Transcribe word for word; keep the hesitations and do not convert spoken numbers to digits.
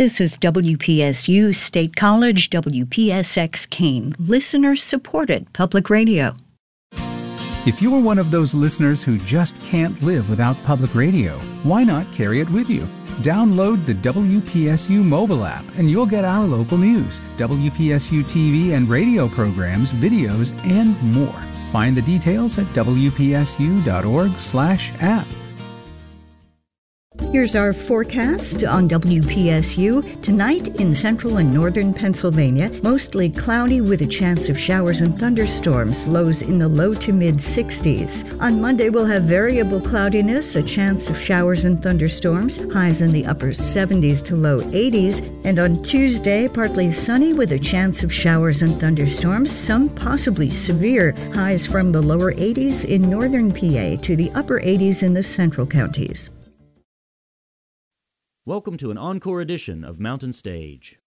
This is W P S U State College, W P S X Keene, listener-supported public radio. If you're one of those listeners who just can't live without public radio, why not carry it with you? Download the W P S U mobile app and you'll get our local news, W P S U T V and radio programs, videos, and more. Find the details at W P S U dot org slash app. Here's our forecast on W P S U. Tonight in central and northern Pennsylvania, mostly cloudy with a chance of showers and thunderstorms, lows in the low to mid sixties. On Monday, we'll have variable cloudiness, a chance of showers and thunderstorms, highs in the upper seventies to low eighties. And on Tuesday, partly sunny with a chance of showers and thunderstorms, some possibly severe, highs from the lower eighties in northern P A to the upper eighties in the central counties. Welcome to an encore edition of Mountain Stage.